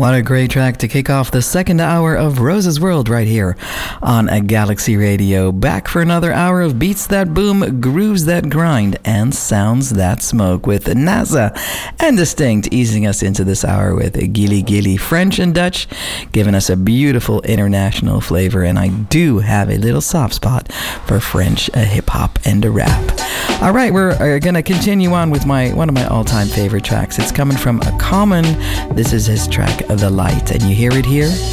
What a great track to kick off the second hour of Rose's World right here on a Galaxy Radio. Back for another hour of beats that boom, grooves that grind, and sounds that smoke with NASA and Distinct easing us into this hour with Gilly Gilly, French and Dutch, giving us a beautiful international flavor. And I do have a little soft spot for French hip-hop and rap. All right, we're going to continue on with one of my all-time favorite tracks. It's coming from Common. This is his track, The Light, and you hear it here